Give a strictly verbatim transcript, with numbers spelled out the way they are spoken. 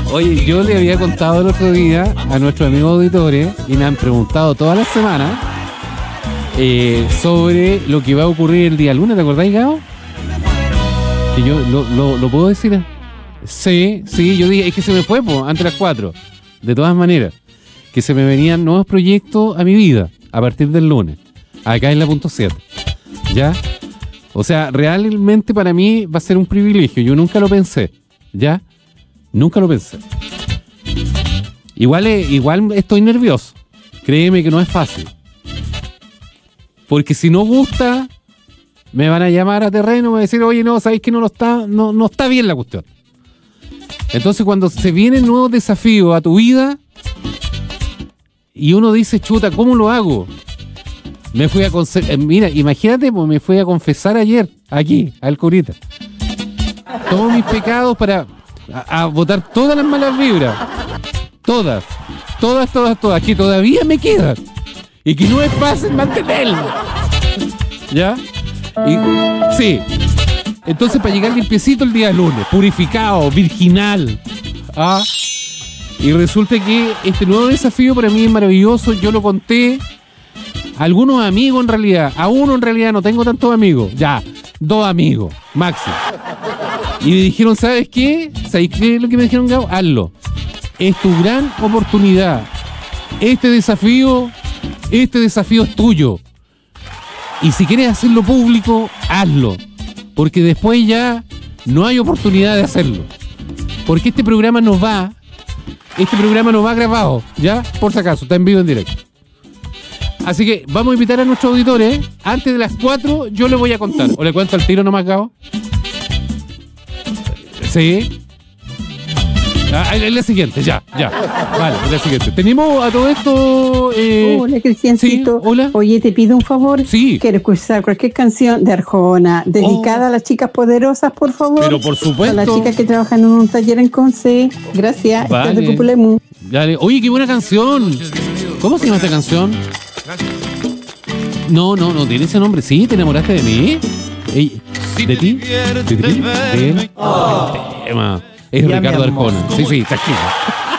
Oye, yo le había contado el otro día a nuestros amigos auditores y me han preguntado todas las semanas eh, sobre lo que va a ocurrir el día lunes. ¿Te acordáis, Gao? Que yo lo, lo, lo puedo decir. Sí, sí, yo dije, es que se me fue, po, antes de las cuatro. De todas maneras, que se me venían nuevos proyectos a mi vida a partir del lunes, acá en la punto siete. ¿Ya? O sea, realmente para mí va a ser un privilegio. Yo nunca lo pensé. ¿Ya? Nunca lo pensé. Igual, es, igual estoy nervioso. Créeme que no es fácil. Porque si no gusta, me van a llamar a terreno y me van a decir, oye, no, sabéis que no, lo está, no, no está bien la cuestión. Entonces, cuando se vienen nuevos desafíos a tu vida y uno dice, chuta, ¿cómo lo hago? Me fui a... Conce- Mira, imagínate, pues me fui a confesar ayer, aquí, al curita. Todos mis pecados para... A, a botar todas las malas vibras. Todas. Todas, todas, todas. Que todavía me quedan. Y que no es fácil mantenerlo. ¿Ya? Y, sí. Entonces, para llegar limpiecito el día lunes. Purificado, virginal. ¿Ah? Y resulta que este nuevo desafío para mí es maravilloso. Yo lo conté a algunos amigos en realidad. A uno en realidad no tengo tantos amigos. Ya. Dos amigos. Máximo. Y me dijeron, ¿sabes qué? ¿Sabes qué es lo que me dijeron, Gabo? Hazlo. Es tu gran oportunidad. Este desafío, este desafío es tuyo. Y si quieres hacerlo público, hazlo. Porque después ya no hay oportunidad de hacerlo. Porque este programa no va, este programa no va grabado, ¿ya? Por si acaso, está en vivo en directo. Así que vamos a invitar a nuestros auditores. Antes de las cuatro yo les voy a contar. ¿O le cuento al tiro nomás, Gabo? Sí. Ah, es la siguiente, ya, ya. Vale, es la siguiente. Tenemos a todo esto... Eh... Hola, Cristiancito. Sí, hola. Oye, te pido un favor. Sí. Quiero escuchar cualquier canción de Arjona dedicada oh. a las chicas poderosas, por favor. Pero por supuesto. A las chicas que trabajan en un taller en Conce. Gracias. Vale. Este es de Cupulemu. Dale. Oye, qué buena canción. ¿Cómo se llama esta canción? No, no, no tiene ese nombre. Sí, ¿te enamoraste de mí? Ey, ¿de ti? ¿De ti? ¿De él? Oh. El tema. Es ya, Ricardo Arjona. Sí, sí, tranquilo.